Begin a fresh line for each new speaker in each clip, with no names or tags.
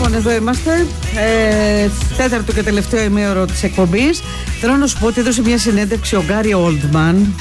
Λοιπόν, εδώ είμαστε. Τέταρτο και τελευταίο ημίωρο της εκπομπής. Θέλω να σου πω ότι έδωσε μια συνέντευξη ο Γκάρι Όλντμαν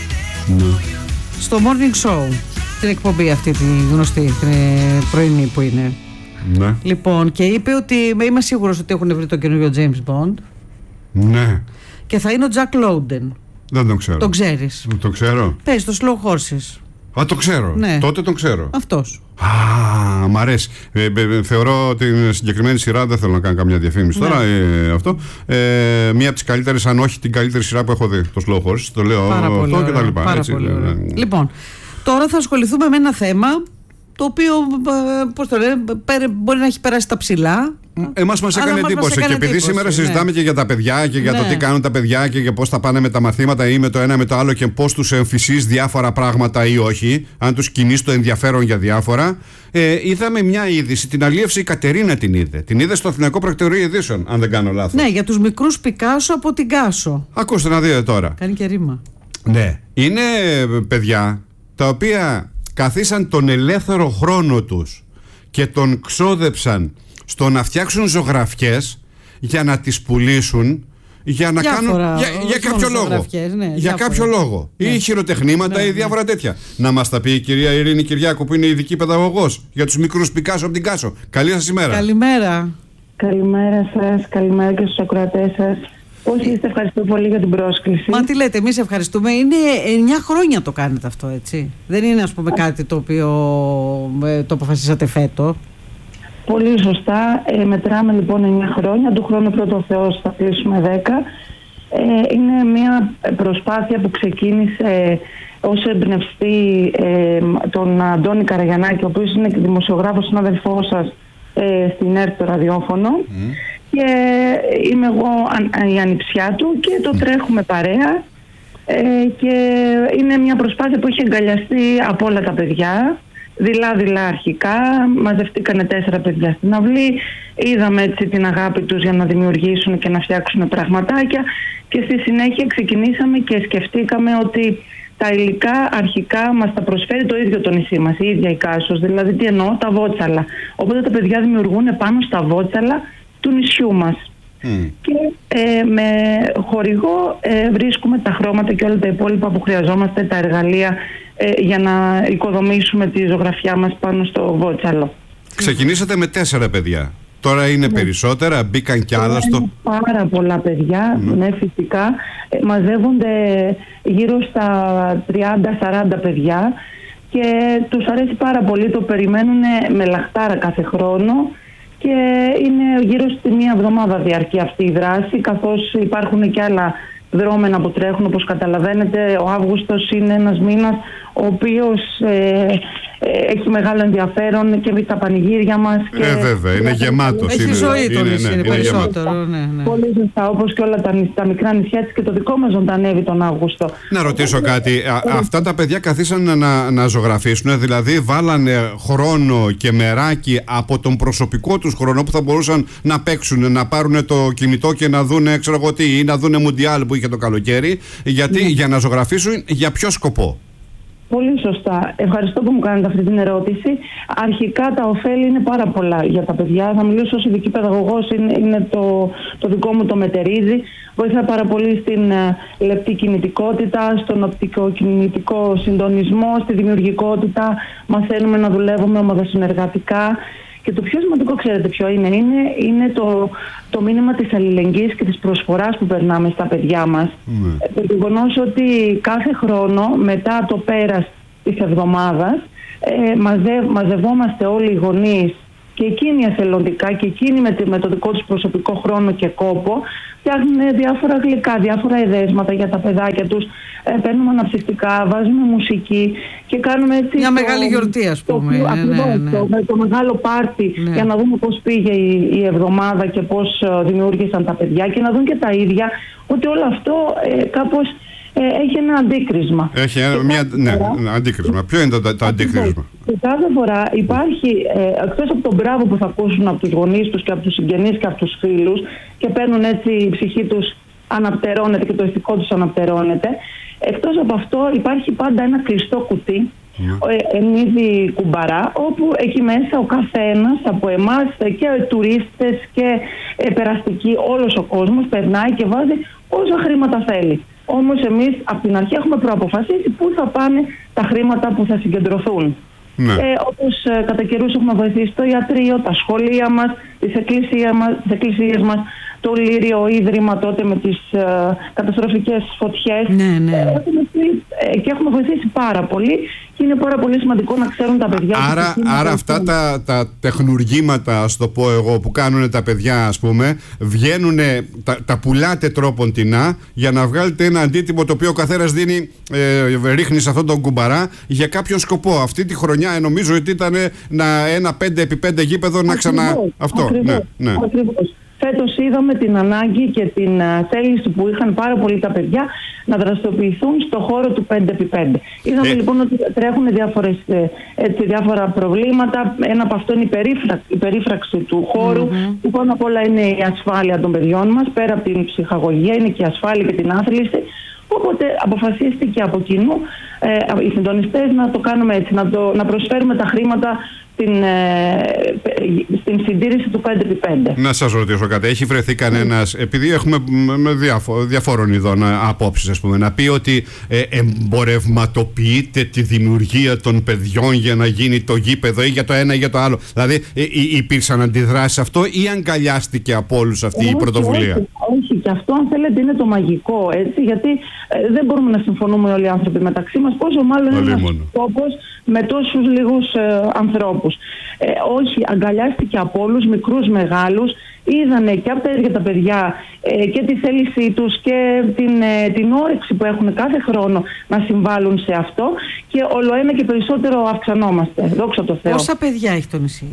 στο Morning Show. Την εκπομπή αυτή, τη γνωστή, την πρωινή που είναι.
Ναι.
Λοιπόν, και είπε ότι είμαι σίγουρος ότι έχουν βρει το καινούριο James Bond.
Ναι.
Και θα είναι ο Jack Lowden.
Δεν τον ξέρω.
Τον ξέρεις?
Το ξέρω.
Παίζει το Slow Horses.
Α, το ξέρω.
Ναι.
Τότε τον ξέρω.
Αυτός.
Α, μ' αρέσει. Θεωρώ την συγκεκριμένη σειρά, δεν θέλω να κάνω καμιά διαφήμιση τώρα. Αυτό. Μία από τις καλύτερες, αν όχι την καλύτερη σειρά που έχω δει. Το Slow Horses. Το λέω αυτό και τα λοιπά.
Πάρα
έτσι,
πολύ ωραία. Λοιπόν, τώρα θα ασχοληθούμε με ένα θέμα το οποίο, πώς το λένε, μπορεί να έχει περάσει τα ψηλά.
Εμάς μας έκανε εντύπωση. Και επειδή σήμερα συζητάμε και για τα παιδιά και για το τι κάνουν τα παιδιά και για πώς θα πάνε με τα μαθήματα ή με το ένα με το άλλο και πώς τους εμφυσείς διάφορα πράγματα ή όχι, αν τους κινείς το ενδιαφέρον για διάφορα, είδαμε μια είδηση. Την αλίευση η Κατερίνα την είδε. Την είδε στο Αθηναϊκό Πρακτορείο Ειδήσεων, αν δεν κάνω λάθος.
Ναι, για τους μικρούς Πικάσο από την Κάσο.
Ακούστε να δείτε τώρα.
Κάνει και ρήμα.
Ναι. Είναι παιδιά τα οποία καθίσαν τον ελεύθερο χρόνο τους και τον ξόδεψαν στο να φτιάξουν ζωγραφιές για να τις πουλήσουν, για να κάνουν. Για κάποιο λόγο.
Ναι,
για κάποιο λόγο. Ναι. Ή χειροτεχνήματα ή διάφορα τέτοια. Να μας τα πει η κυρία Ειρήνη Κυριάκου, που είναι ειδική παιδαγωγός για τους μικρούς Πικάσο από την Κάσο. Καλή σας ημέρα.
Καλημέρα.
Καλημέρα σας, καλημέρα και στους ακροατές σας. Πώς είστε, ευχαριστώ πολύ για την πρόσκληση.
Μα τι λέτε, εμείς ευχαριστούμε. Είναι 9 χρόνια το κάνετε αυτό, έτσι? Δεν είναι, ας πούμε, κάτι το οποίο το αποφασίσατε φέτο.
Πολύ σωστά. Μετράμε λοιπόν 9 χρόνια. Του χρόνου πρώτο Θεός θα κλείσουμε 10. Είναι μια προσπάθεια που ξεκίνησε ως εμπνευστή τον Αντώνη Καραγιαννάκη, ο οποίος είναι και δημοσιογράφος, συνάδελφός σας στην ΕΡΤ το ραδιόφωνο. Και είμαι εγώ η ανιψιά του και το τρέχουμε παρέα. Και είναι μια προσπάθεια που έχει εγκαλιαστεί από όλα τα παιδιά. Δειλά αρχικά, μαζευτήκανε 4 παιδιά στην αυλή, είδαμε έτσι την αγάπη τους για να δημιουργήσουν και να φτιάξουν πραγματάκια και στη συνέχεια ξεκινήσαμε και σκεφτήκαμε ότι τα υλικά αρχικά μας τα προσφέρει το ίδιο το νησί μας, η ίδια η Κάσος, δηλαδή τι εννοώ, τα βότσαλα. Οπότε τα παιδιά δημιουργούν πάνω στα βότσαλα του νησιού μας. Και με χορηγό βρίσκουμε τα χρώματα και όλα τα υπόλοιπα που χρειαζόμαστε, τα εργαλεία για να οικοδομήσουμε τη ζωγραφιά μας πάνω στο βότσαλο.
Ξεκινήσατε με 4 παιδιά. Τώρα είναι περισσότερα, μπήκαν κι άλλα στο...
Πάρα πολλά παιδιά, ναι, φυσικά. Μαζεύονται γύρω στα 30-40 παιδιά και τους αρέσει πάρα πολύ, το περιμένουν με λαχτάρα κάθε χρόνο. Και είναι γύρω στη 1 εβδομάδα διαρκεί αυτή η δράση, καθώς υπάρχουν και άλλα δρόμενα που τρέχουν. Όπως καταλαβαίνετε, ο Αύγουστος είναι ένας μήνας ο οποίος έχει μεγάλο ενδιαφέρον και με τα πανηγύρια μας.
Βέβαια, είναι γεμάτος.
Έχει ζωή το νησί, είναι περισσότερο. Ναι.
Πολύ σωστά, όπως και όλα τα μικρά νησιά της, και το δικό μας ζωντανεύει τον Αύγουστο.
Να ρωτήσω κάτι. Αυτά τα παιδιά καθίσαν να ζωγραφίσουν, δηλαδή βάλανε χρόνο και μεράκι από τον προσωπικό τους χρόνο που θα μπορούσαν να παίξουν, να πάρουν το κινητό και να δουν, ξέρω εγώ τι, ή να δουν Μουντιάλ που είχε το καλοκαίρι. Γιατί, για να ζωγραφίσουν, για ποιο σκοπό?
Πολύ σωστά. Ευχαριστώ που μου κάνετε αυτή την ερώτηση. Αρχικά τα ωφέλη είναι πάρα πολλά για τα παιδιά. Θα μιλήσω ως ειδική παιδαγωγός, είναι το δικό μου το μετερίζει. Βοηθάει πάρα πολύ στην λεπτή κινητικότητα, στον οπτικοκινητικό συντονισμό, στη δημιουργικότητα. Μαθαίνουμε να δουλεύουμε ομαδοσυνεργατικά. Και το πιο σημαντικό, ξέρετε ποιο είναι? Είναι το μήνυμα της αλληλεγγύης και της προσφοράς που περνάμε στα παιδιά μας. Το γεγονός ότι κάθε χρόνο μετά το πέρας της εβδομάδας μαζευόμαστε όλοι οι γονείς και εκείνοι εθελοντικά και εκείνοι με το δικό τους προσωπικό χρόνο και κόπο φτιάχνουν διάφορα γλυκά, διάφορα εδέσματα για τα παιδάκια τους, παίρνουμε αναψυκτικά, βάζουμε μουσική και κάνουμε έτσι
μια μεγάλη γιορτή, ας πούμε.
Το μεγάλο πάρτι, για να δούμε πώς πήγε η εβδομάδα και πώς δημιούργησαν τα παιδιά και να δουν και τα ίδια ότι όλο αυτό κάπως έχει ένα αντίκρισμα.
Έχει ένα αντίκρισμα. Ποιο είναι το αντίκρισμα?
Και κάθε φορά υπάρχει, εκτός από τον μπράβο που θα ακούσουν από τους γονείς τους και από τους συγγενείς και από τους φίλους και παίρνουν έτσι, η ψυχή τους αναπτερώνεται και το ηθικό τους αναπτερώνεται, εκτός από αυτό υπάρχει πάντα ένα κλειστό κουτί εν είδη κουμπαρά, όπου εκεί μέσα ο καθένας από εμάς και τουρίστες και περαστικοί, όλος ο κόσμος περνάει και βάζει όσα χρήματα θέλει. Όμως εμείς από την αρχή έχουμε προαποφασίσει πού θα πάνε τα χρήματα που θα συγκεντρωθούν. Ναι. Όπως κατά καιρούς έχουμε βοηθήσει το ιατρείο, τα σχολεία μας, τις εκκλησίες μας, το Λύριο Ίδρυμα τότε με τις καταστροφικές φωτιές. Και έχουμε βοηθήσει πάρα πολύ και είναι πάρα πολύ σημαντικό να ξέρουν τα παιδιά.
Άρα αυτά τα τεχνουργήματα, ας το πω εγώ, που κάνουν τα παιδιά, ας πούμε, βγαίνουν, τα πουλάτε τρόποντινά για να βγάλετε ένα αντίτιμο το οποίο ο καθένας δίνει, ρίχνει σε αυτόν τον κουμπαρά για κάποιον σκοπό. Αυτή τη χρονιά νομίζω ότι ήταν ένα 5x5 γήπεδο να ξανά... Αυτό. Ναι.
Ακριβώς. Φέτος είδαμε την ανάγκη και την θέληση που είχαν πάρα πολύ τα παιδιά να δραστηριοποιηθούν στο χώρο του 5x5. Είδαμε λοιπόν ότι τρέχουν διάφορα προβλήματα. Ένα από αυτό είναι η περίφραξη του χώρου, που πάνω απ' όλα είναι η ασφάλεια των παιδιών μας. Πέρα από την ψυχαγωγία είναι και η ασφάλεια και την άθληση. Οπότε αποφασίστηκε από κοινού οι συντονιστές να το κάνουμε έτσι, να προσφέρουμε τα χρήματα στην συντήρηση του 5x5.
Να σας ρωτήσω κάτι, έχει βρεθεί κανένας, επειδή έχουμε διαφόρων ειδών απόψεις, ας πούμε, να πει ότι εμπορευματοποιείται τη δημιουργία των παιδιών για να γίνει το γήπεδο ή για το ένα ή για το άλλο? Δηλαδή υπήρξαν αντιδράσεις σε αυτό ή αγκαλιάστηκε από όλους αυτή η πρωτοβουλία?
Όχι, και αυτό αν θέλετε είναι το μαγικό, έτσι, γιατί δεν μπορούμε να συμφωνούμε όλοι οι άνθρωποι μεταξύ μας, πόσο μάλλον είναι ένας τόπος με τόσους λίγους ανθρώπους. Όχι, αγκαλιάστηκε από όλους, μικρούς, μεγάλους, είδανε και από τα ίδια τα παιδιά και τη θέλησή τους και την όρεξη που έχουν κάθε χρόνο να συμβάλλουν σε αυτό, και ολοένα και περισσότερο αυξανόμαστε, δόξα τω Θεώ.
Πόσα παιδιά έχει το νησί?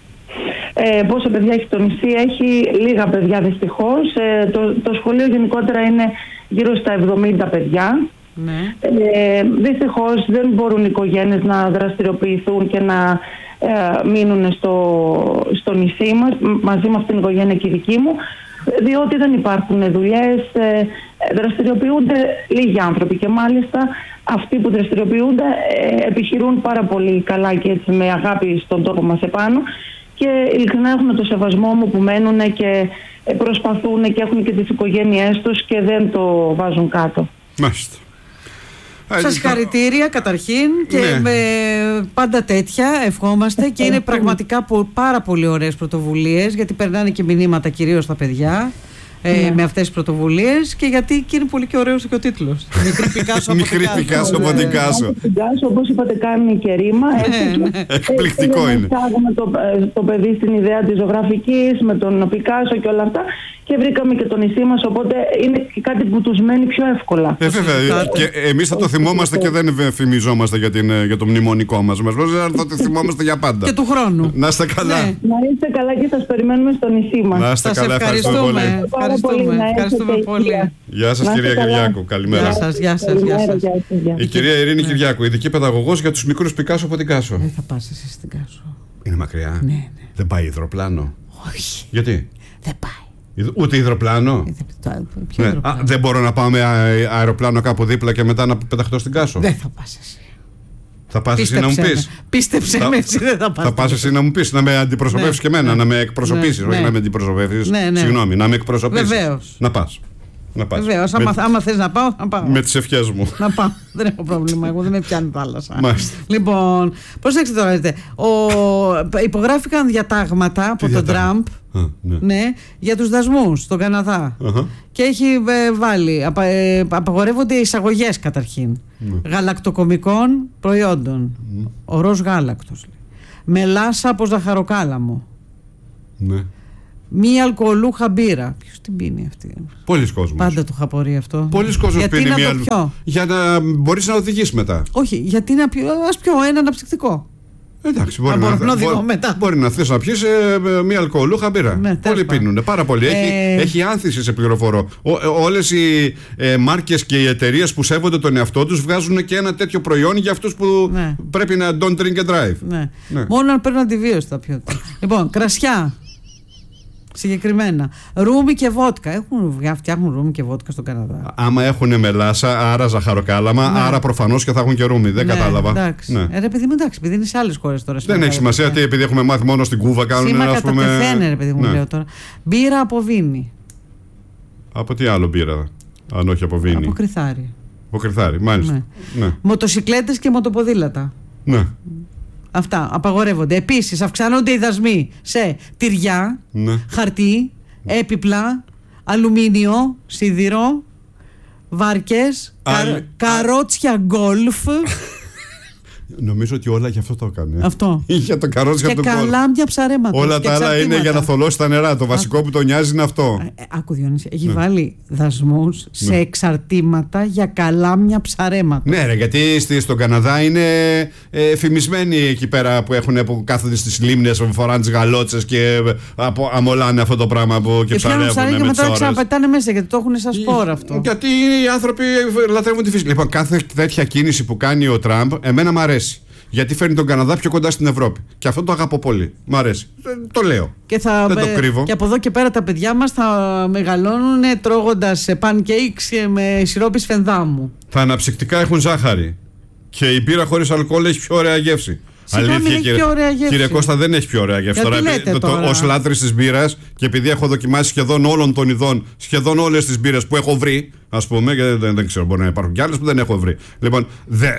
Πόσα παιδιά έχει το νησί? Έχει λίγα παιδιά δυστυχώς. Το σχολείο γενικότερα είναι γύρω στα 70 παιδιά. Ναι. Δυστυχώς δεν μπορούν οι οικογένειες να δραστηριοποιηθούν και να μείνουν στο νησί μας, μαζί με αυτήν την οικογένεια και η δική μου, διότι δεν υπάρχουν δουλειές, δραστηριοποιούνται λίγοι άνθρωποι, και μάλιστα αυτοί που δραστηριοποιούνται επιχειρούν πάρα πολύ καλά και έτσι με αγάπη στον τόπο μας επάνω, και ειλικρινά έχουν το σεβασμό μου που μένουν και προσπαθούν και έχουν και τις οικογένειές τους και δεν το βάζουν κάτω.
Μάλιστα.
Σας συγχαρητήρια καταρχήν, και πάντα τέτοια ευχόμαστε, και είναι πραγματικά πάρα πολύ ωραίες πρωτοβουλίες, γιατί περνάνε και μηνύματα κυρίως στα παιδιά με αυτές τις πρωτοβουλίες, και γιατί και είναι πολύ και ωραίος και ο τίτλος. Μικρή Πικάσο
από την Κάσο.
Όπως είπατε, κάνει και ρήμα.
Εκπληκτικό είναι.
Φτιάχνουμε το παιδί στην ιδέα της ζωγραφικής με τον Πικάσο και όλα αυτά, και βρήκαμε και το νησί μας, οπότε είναι κάτι που τους μένει πιο εύκολα.
Βέβαια, και εμείς θα το θυμόμαστε και δεν φημιζόμαστε για το μνημονικό μας. Θα το θυμόμαστε για πάντα.
Και του χρόνου.
Να είστε καλά.
Να είστε καλά και σας περιμένουμε στο νησί μας.
Να είστε καλά, ευχαριστούμε πολύ.
Ευχαριστούμε πολύ.
Γεια σας, κυρία Κυριάκου. Καλημέρα.
Γεια σας.
Η κυρία Ειρήνη Κυριάκου, ειδική παιδαγωγός για τους μικρούς Πικάσο από την Κάσο.
Δεν θα πας εσύ στην Κάσο.
Είναι μακριά.
Ναι.
Δεν πάει υδροπλάνο?
Όχι.
Γιατί?
Δεν πάει.
Ούτε υδροπλάνο? Δεν μπορώ να πάω με αεροπλάνο κάπου δίπλα και μετά να πεταχτώ στην Κάσο?
Δεν θα πας εσύ.
Θα πας εσύ να μου πεις?
Πίστεψε με, εσύ δεν θα πας.
Θα πας εσύ να μου πεις, να με αντιπροσωπεύσεις και εμένα, να με εκπροσωπήσεις, όχι να με αντιπροσωπεύσεις. Συγγνώμη, να με εκπροσωπήσεις.
Βεβαίως.
Να πας.
Βεβαίως, άμα θες να πάω, θα πάω.
Με τις ευχές μου.
Να πάω. Δεν έχω πρόβλημα. Εγώ δεν με πιάνει θάλασσα.
Μάλιστα.
Λοιπόν, προσέξτε τώρα. Υπογράφηκαν διατάγματα από τον Τραμπ. Ναι, για τους δασμούς στον Καναδά. Και έχει βάλει, απαγορεύονται οι εισαγωγές καταρχήν γαλακτοκομικών προϊόντων, ορός γάλακτος, μελάσα από ζαχαροκάλαμο, μη αλκοολούχα μπύρα. Ποιος την πίνει αυτή?
Πολλοί κόσμος.
Πάντα το είχα πορεί αυτό.
Πολλοί κόσμος πίνει μία αλκοολούχα. Για να μπορείς να οδηγείς μετά.
Όχι, γιατί ας πιω ένα αναψυκτικό.
Εντάξει,
μπορεί
να θες να πιεις μία αλκοολούχα μπύρα. Πολλοί πίνουν, πάρα πολύ. Έχει άνθηση, σε πληροφορώ. Όλες οι μάρκες και οι εταιρείες που σέβονται τον εαυτό τους βγάζουν και ένα τέτοιο προϊόν για αυτούς που πρέπει να don't drink and drive.
Μόνο αν παίρνουν αντιβίωση θα πιω. Λοιπόν, κρασιά. Συγκεκριμένα. Ρούμι και βότκα. Φτιάχνουν ρούμι και βότκα στον Καναδά.
Άμα έχουν μελάσα, άρα ζαχαροκάλαμα,
Ναι.
άρα προφανώς και θα έχουν και ρούμι. Δεν κατάλαβα.
Εντάξει.
Ναι.
Ρε παιδί μου, εντάξει, επειδή είναι σε άλλες χώρες τώρα.
Δεν έχει σημασία τι, επειδή έχουμε μάθει μόνο στην Κούβα κάνουν.
Σήμα
ας
κατά
πούμε.
τεθένε, ρε παιδί μου,
Ναι.
λέω τώρα. Μπύρα από βίνι.
Από τι άλλο μπύρα, αν όχι από βίνι.
Από κρυθάρι.
Από κρυθάρι, μάλιστα.
Ναι.
Ναι.
Μοτοσικλέτες και μοτοποδήλατα.
Ναι.
Αυτά απαγορεύονται. Επίσης, αυξάνονται οι δασμοί σε τυριά,
Ναι.
χαρτί, έπιπλα, αλουμίνιο, σίδηρο, βάρκες, καρότσια γκολφ.
Νομίζω ότι όλα γι' αυτό το έκανε.
Αυτό.
Είχε το καρότσι
Και
από τον κόλ.
καλάμια ψαρέματα.
Όλα
και
τα άλλα είναι
εξαρτήματα.
για να θολώσει τα νερά. Το βασικό που τον νοιάζει είναι αυτό.
Άκου Διονύση, έχει βάλει δασμούς σε εξαρτήματα για καλάμια ψαρέματα.
Ναι, ρε, γιατί στον Καναδά είναι φημισμένοι εκεί πέρα που κάθονται στις λίμνες, φοράνε τις γαλότσες και αμολάνε αυτό το πράγμα που και
πιάνουν ψάρια και
με τις
μετά
ώρες.
ξαναπετάνε μέσα γιατί το έχουν σαν σπόρα αυτό.
Γιατί οι άνθρωποι λατρεύουν τη φύση. Λοιπόν, κάθε τέτοια κίνηση που κάνει ο Τραμπ, εμένα μου αρέσει. Γιατί φέρνει τον Καναδά πιο κοντά στην Ευρώπη. Και αυτό το αγαπώ πολύ. Μ' αρέσει. Το λέω.
Και
δεν το κρύβω.
Και από εδώ και πέρα τα παιδιά μας θα μεγαλώνουν τρώγοντας pancakes με σιρόπι σφενδάμου.
Τα αναψυκτικά έχουν ζάχαρη. Και η μπύρα χωρίς αλκοόλ έχει πιο ωραία γεύση.
Αλήθεια, πιο ωραία γεύση.
Κύριε Κώστα, δεν έχει πιο ωραία γεύση. Ως λάτρης της μπύρας, και επειδή έχω δοκιμάσει σχεδόν όλων των ειδών, σχεδόν όλες τις μπύρες που έχω βρει, ας πούμε, γιατί δεν ξέρω, μπορεί να υπάρχουν κι άλλες που δεν έχω βρει. Λοιπόν,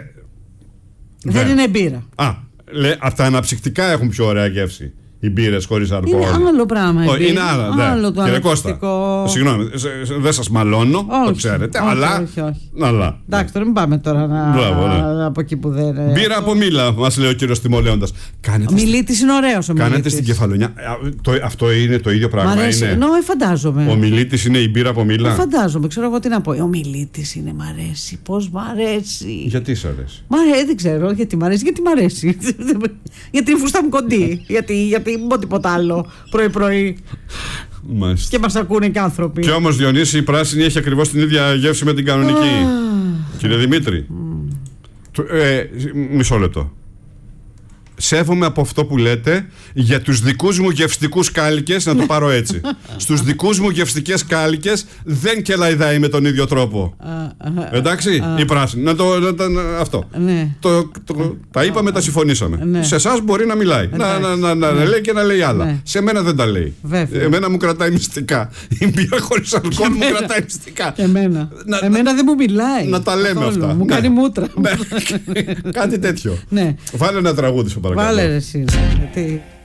δεν είναι μπύρα.
Από τα αναψυκτικά έχουν πιο ωραία γεύση. Οι μπύρες χωρίς αλκοόλ.
Είναι άλλο πράγμα.
Είναι άλλο. Κύριε Κώστα, συγγνώμη, δεν σας μαλώνω, το ξέρετε. Αλλά.
Εντάξει, τώρα μην πάμε τώρα από εκεί που δεν.
Μπύρα από Μήλα, μας λέει ο κύριος Τιμολέοντας.
Ο Μιλίτης είναι ωραίος.
Κάνετε στην Κεφαλονιά. Αυτό είναι το ίδιο πράγμα.
Φαντάζομαι.
Ο Μιλίτης είναι η μπύρα από Μήλα.
Φαντάζομαι, ξέρω εγώ τι να πω. Ο Μιλίτης είναι, μ' αρέσει. Πώς μ' αρέσει.
Γιατί σ' αρέσει?
Δεν ξέρω γιατί μ' αρέσει. Γιατί μ' αρέσει. Γιατί η φούστα μου κοντή. Γιατί μην πω τίποτα άλλο πρωί-πρωί.
Μάλιστα.
Και μας ακούνε και άνθρωποι.
Και όμως, Διονύση, η πράσινη έχει ακριβώς την ίδια γεύση με την κανονική. Κύριε Δημήτρη, μισό λεπτό. Σέβομαι από αυτό που λέτε για τους δικούς μου γευστικούς κάλικες, να το πάρω έτσι. Στους δικούς μου γευστικές κάλικες δεν κελαϊδάει με τον ίδιο τρόπο. Εντάξει, η πράσινη. Αυτό. Τα είπαμε, τα συμφωνήσαμε. Σε εσάς μπορεί να μιλάει. Να λέει και να λέει άλλα. Σε μένα δεν τα λέει. Εμένα μου κρατάει μυστικά. Η μπύρα χωρίς αλκοόλ μου κρατάει μυστικά.
Εμένα δεν μου μιλάει.
Να τα λέμε αυτά.
Μου κάνει μούτρα.
Κάτι τέτοιο. Βάλε ένα τραγούδι σου παρακαλώ.
Βάλε ρε εσύ.